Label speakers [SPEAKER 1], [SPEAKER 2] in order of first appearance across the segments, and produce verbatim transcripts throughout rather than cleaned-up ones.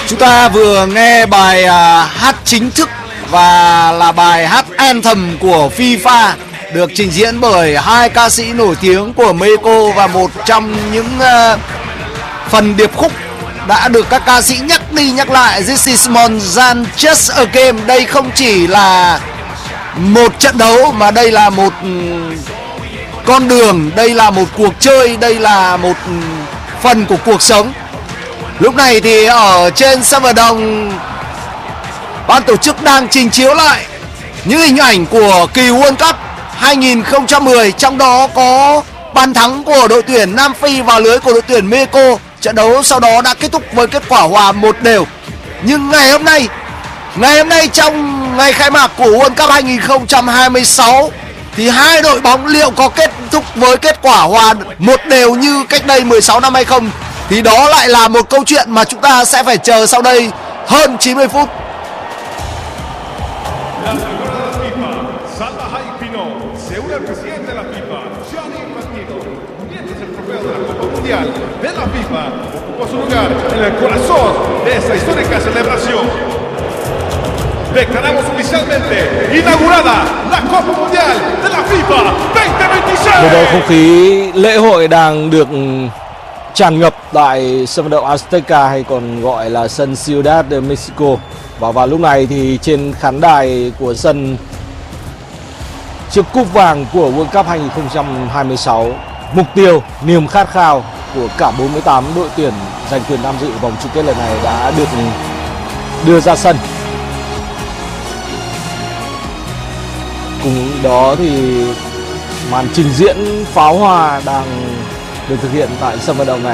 [SPEAKER 1] Chúng ta vừa nghe bài à, hát chính thức và là bài hát anthem của FIFA được trình diễn bởi hai ca sĩ nổi tiếng của Mexico, và một trong những uh, phần điệp khúc đã được các ca sĩ nhắc đi nhắc lại. This is more than just a game. Đây không chỉ là một trận đấu mà đây là một um, con đường, đây là một cuộc chơi, đây là một um, phần của cuộc sống. Lúc này thì ở trên sân vận động, ban tổ chức đang trình chiếu lại những hình ảnh của kỳ World Cup hai không một không, trong đó có bàn thắng của đội tuyển Nam Phi vào lưới của đội tuyển Mexico. Trận đấu sau đó đã kết thúc với kết quả hòa một đều. Nhưng ngày hôm nay, ngày hôm nay trong ngày khai mạc của World Cup hai không hai sáu thì hai đội bóng liệu có kết thúc với kết quả hòa một đều như cách đây mười sáu năm hay không, thì đó lại là một câu chuyện mà chúng ta sẽ phải chờ sau đây hơn chín mươi phút.
[SPEAKER 2] de la FIFA ocupó su lugar en el corazón de esta histórica celebración. Declaramos oficialmente inaugurada la Copa Mundial de la FIFA hai không hai sáu.
[SPEAKER 3] Một bầu không khí lễ hội đang được tràn ngập tại sân vận động Azteca, hay còn gọi là sân Ciudad de Mexico. Và vào lúc này thì trên khán đài của sân, chiếc cúp vàng của World Cup hai không hai sáu, mục tiêu, niềm khát khao của cả bốn mươi tám đội tuyển giành quyền tham dự vòng chung kết lần này đã được đưa ra sân. Cùng đó thì màn trình diễn pháo hoa đang được thực hiện tại sân vận động này.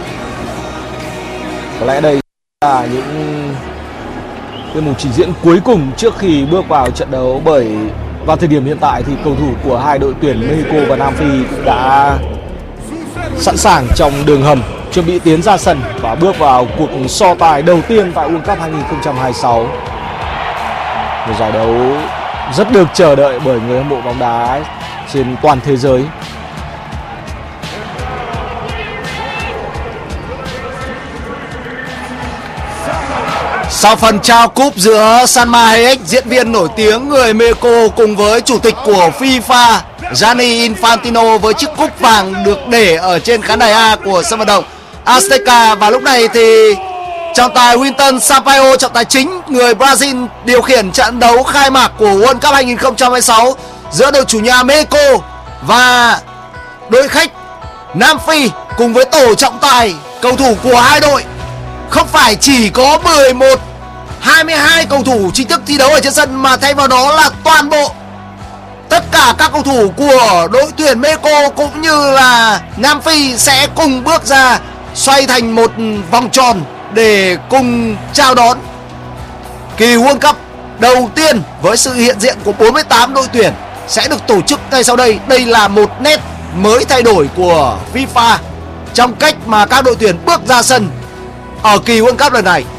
[SPEAKER 3] Có lẽ đây là những cái mục trình diễn cuối cùng trước khi bước vào trận đấu, bởi vào thời điểm hiện tại thì cầu thủ của hai đội tuyển Mexico và Nam Phi cũng đã sẵn sàng trong đường hầm, chuẩn bị tiến ra sân và bước vào cuộc so tài đầu tiên tại World Cup hai không hai sáu. Một giải đấu rất được chờ đợi bởi người hâm mộ bóng đá trên toàn thế giới.
[SPEAKER 1] Sau phần trao cúp giữa Salma Hayek, diễn viên nổi tiếng người Mexico, cùng với chủ tịch của FIFA Gianni Infantino, với chiếc cúp vàng được để ở trên khán đài A của sân vận động Azteca. Và lúc này thì trọng tài Wilton Sampaio, trọng tài chính người Brazil, điều khiển trận đấu khai mạc của World Cup hai không hai sáu giữa đội chủ nhà Mexico và đội khách Nam Phi, cùng với tổ trọng tài, cầu thủ của hai đội. Không phải chỉ có mười một, hai mươi hai cầu thủ chính thức thi đấu ở trên sân, mà thay vào đó là toàn bộ tất cả các cầu thủ của đội tuyển Mexico cũng như là Nam Phi sẽ cùng bước ra, xoay thành một vòng tròn để cùng chào đón kỳ World Cup đầu tiên với sự hiện diện của bốn mươi tám đội tuyển sẽ được tổ chức ngay sau đây. Đây là một nét mới thay đổi của FIFA trong cách mà các đội tuyển bước ra sân ở kỳ World Cup lần này.